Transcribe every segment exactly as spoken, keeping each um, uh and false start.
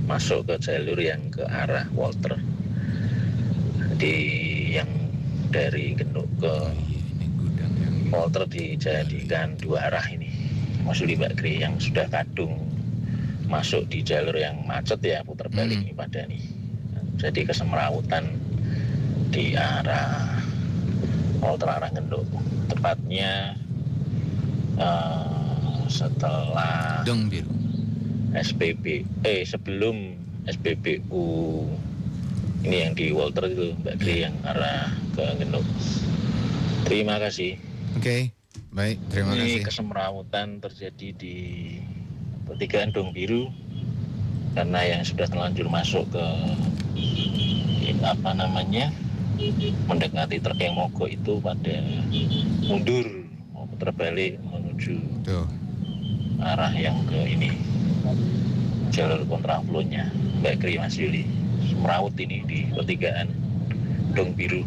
masuk ke jalur yang ke arah Walter, di yang dari Genuk ke Walter dijadikan dua arah ini, Mas Yuli Mbak Kri, yang sudah kadung masuk di jalur yang macet ya, putar balik hmm. nih pada nih. Jadi kesemrawutan di arah Walter arah Genuk, tepatnya uh, setelah Dong Biru S P B eh sebelum S P B U ini yang di Walter itu Mbak Kri, yang arah ke Genuk. Terima kasih. Oke, okay. Baik, terima ini kasih. Ini kesemrawutan terjadi di pertigaan Dong Biru karena yang sudah terlanjur masuk ke apa namanya mendekati truk yang mogok itu pada mundur mau putar balik menuju Tuh. arah yang ke ini jalur kontraflownya Mbak Kri, Mas Yuli. Semrawut ini di pertigaan Dong Biru.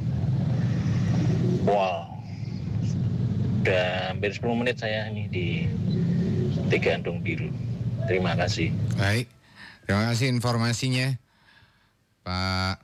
Wow, udah hampir sepuluh menit saya ini di pertigaan Dong Biru. Terima kasih. Baik, terima kasih informasinya Pak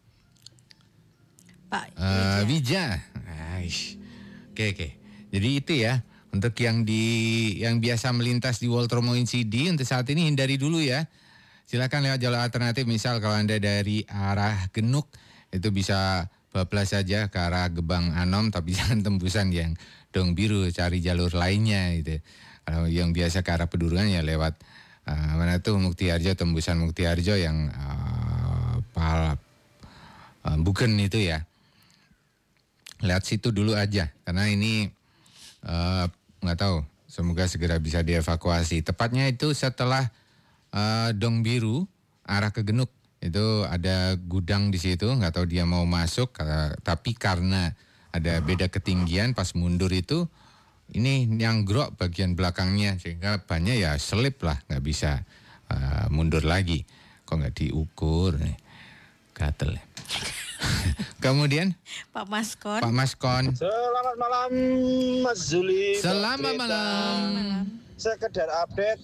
Pak uh, Wija. Aish. Oke oke. Jadi itu ya, untuk yang di yang biasa melintas di Walter Moin C D untuk saat ini hindari dulu ya. Silakan lewat jalur alternatif, misal kalau Anda dari arah Genuk itu bisa bablas saja ke arah Gebang Anom, tapi jangan tembusan yang Dong Biru, cari jalur lainnya gitu. Kalau yang biasa ke arah Pedurungan ya lewat uh, mana tuh Muktiharjo, tembusan Muktiharjo yang uh, pal uh, bukan itu ya. Lihat situ dulu aja karena ini nggak uh, tahu, semoga segera bisa dievakuasi. Tepatnya itu setelah uh, Dong Biru arah ke Genuk itu ada gudang di situ, nggak tahu dia mau masuk, uh, tapi karena ada beda ketinggian pas mundur itu ini nyanggrok bagian belakangnya sehingga bannya ya selip lah, nggak bisa uh, mundur lagi. Kok nggak diukur nih, gatel. Kemudian Pak Maskon. Pak Maskon. Selamat malam Mas Zuli. Selamat malam. Sekedar update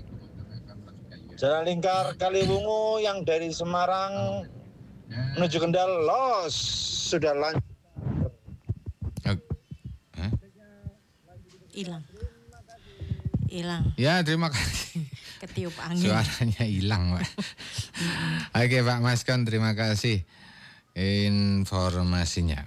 Jalan Lingkar Kaliwungu yang dari Semarang menuju Kendal los sudah lanjut. Hilang. Hilang. Ya, terima kasih. Ketiup angin. Suaranya hilang, Pak. Oke, Pak Maskon, terima kasih informasinya.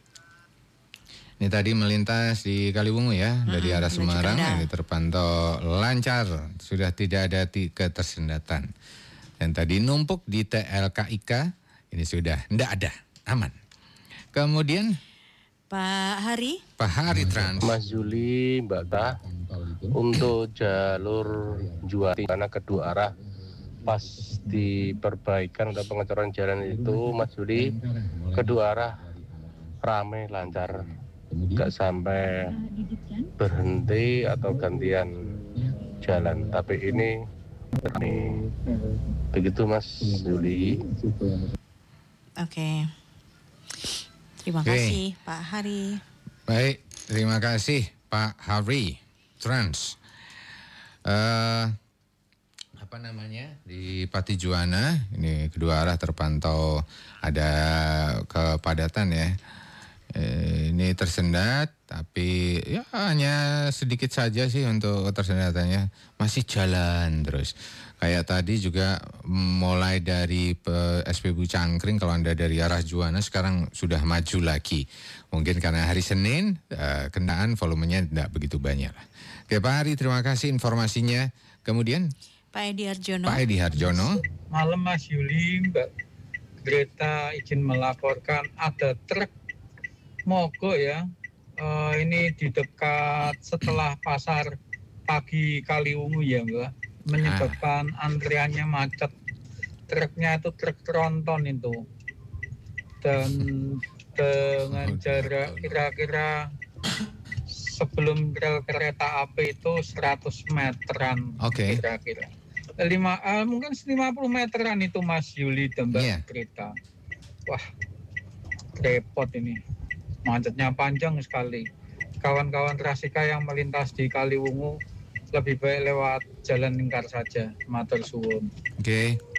Ini tadi melintas di Kaliwungu ya, hmm, dari arah Semarang, ini terpantau lancar, sudah tidak ada ketersendatan. Dan tadi numpuk di T L K I K, ini sudah tidak ada, aman. Kemudian Pak Hari. Pak Hari Trans. Mas Juli, Mbak Tah, untuk jalur Juwati karena kedua arah pas di perbaikan atau pengecoran jalan itu, Mas Juli, kedua arah rame lancar, nggak sampai berhenti atau gantian jalan. Tapi ini, ini begitu Mas Juli. Oke. Terima Oke. kasih Pak Hari. Baik, terima kasih Pak Hari Trans. Uh, apa namanya, di Pati Juwana ini kedua arah terpantau ada kepadatan ya. Eh, ini tersendat, tapi ya hanya sedikit saja sih untuk tersendatannya, masih jalan terus. Kayak tadi juga mulai dari S P B U Cangkring, kalau Anda dari arah Juwana sekarang sudah maju lagi. Mungkin karena hari Senin eh, kendaraan volumenya tidak begitu banyak. Oke Pak Hari, terima kasih informasinya. Kemudian Pak Edi Harjono. Pak Edi Harjono. Malam Mas Yuli, Mbak Greta izin melaporkan ada truk mogok ya. Uh, ini di dekat setelah pasar pagi Kaliwungu ya Mbak, menyebabkan ah. antriannya macet. Truknya itu truk tronton itu, dan dengan jarak kira-kira sebelum rel kereta api itu seratus meteran. Oke. Okay. Kira-kira lima uh, mungkin lima puluh meteran itu Mas Yuli dan Mbak yeah. Greta. Wah, repot ini, macetnya panjang sekali. Kawan-kawan Trasika yang melintas di Kaliwungu lebih baik lewat jalan lingkar saja. Matur suwun. Oke. Okay.